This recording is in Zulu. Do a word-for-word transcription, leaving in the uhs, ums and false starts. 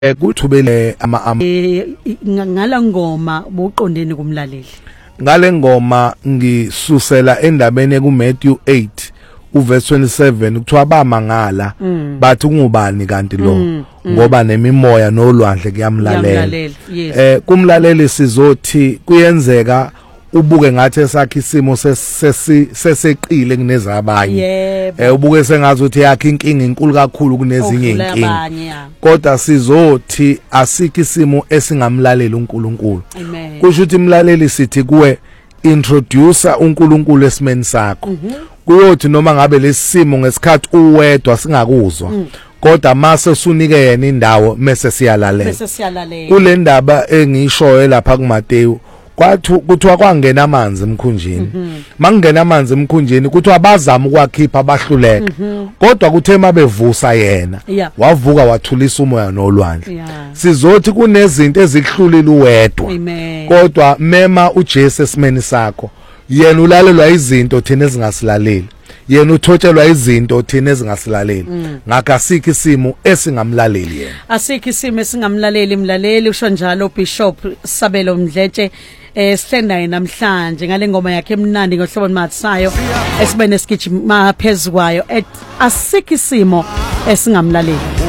kuthubele ama ngala ngoma boqondeni kumlaleli. Ngale ngoma ngisusela endabeni ku Matthew eight uverse twenty-seven kuthiwa bamangala bathi ungubani kanti lo ngoba nemimoya nolwandle kuyamlalela. Eh kumlaleli sizothi kuyenzeka ubuke ngathi esakhe isimo seseqile kunezabanye eh ubuke sengazi ukuthi yakhe inkinga enkulu kakhulu kunezinye inkinga kodwa sizothi asikho isimo esingamlalela uNkulunkulu kusho ukuthi imlaleli sithi kuwe introducer uNkulunkulu esimeni sakho kuyothi noma ngabe lesimo ngesikhathi uwedwa singakuzwa kodwa mase sunike yena indawo mase siyalalela kule ndaba engishoyo lapha kuMateyu kwathu kuthiwa kwangena amanzi emkhunjini mangena amanzi emkhunjini kuthiwa bazama ukwakhipha abahluleka kodwa kuthe mabevusa yena wavuka wathulisa umoya nolwandle sizothi kunezinto ezikuhlulile uwedwa kodwa mema uJesu esimeni sakho yena ulalelwa izinto thina ezingasilaleli yena uthotshelwa izinto thina ezingasilaleli ngakho asikho isimo esingamlaleli yena asikho isimo esingamlaleli imlaleli usho njalo Bishop Sabelo Mdletshe eh sithendayo namhlanje ngale ngoma yakhe emnandi ngohlobo matsayo esibene skitch maphezukwayo asikho isimo esingamlaleli.